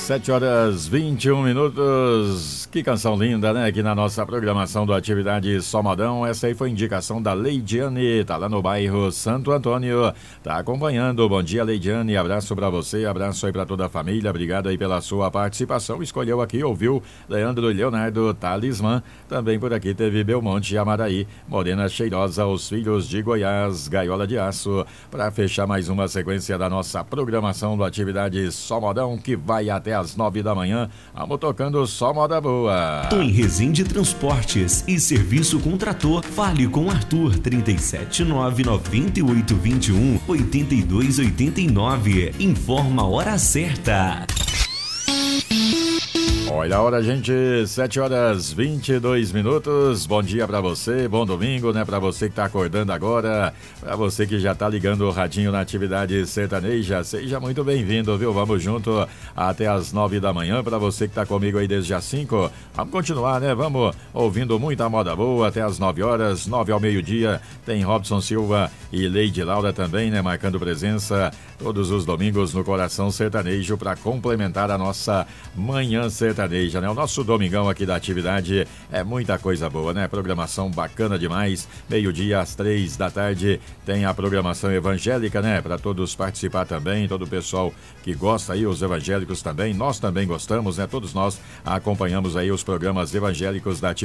7h21. Que canção linda, né? Aqui na nossa programação do Atividade Só Modão. Essa aí foi indicação da Leidiane, tá lá no bairro Santo Antônio, tá acompanhando. Bom dia, Leidiane, abraço pra você, abraço aí pra toda a família, obrigado aí pela sua participação. Escolheu aqui, ouviu Leandro e Leonardo, Talismã. Também por aqui teve Belmonte, Amaraí, Morena Cheirosa, Os Filhos de Goiás, Gaiola de Aço. Pra fechar mais uma sequência da nossa programação do Atividade Só Modão, que vai até às 9 da manhã. Vamos tocando só moda boa. Tô em Resende Transportes e Serviço com Trator. Fale com Arthur, 37998218289. Informa a hora certa. Olha a hora, gente, 7h22. Bom dia pra você, bom domingo, né? Pra você que tá acordando agora, pra você que já tá ligando o radinho na Atividade Sertaneja, seja muito bem-vindo, viu? Vamos junto até as 9 da manhã. Pra você que tá comigo aí desde as 5, vamos continuar, né? Vamos ouvindo muita moda boa até as 9 horas, 9 ao meio-dia. Tem Robson Silva e Leide Laura também, né? Marcando presença todos os domingos no Coração Sertanejo pra complementar a nossa manhã sertaneja, né? O nosso domingão aqui da Atividade é muita coisa boa, né? Programação bacana demais. Meio-dia às 3 da tarde tem a programação evangélica, né? Para todos participar também, todo o pessoal que gosta aí, os evangélicos também. Nós também gostamos, né? Todos nós acompanhamos aí os programas evangélicos da Atividade.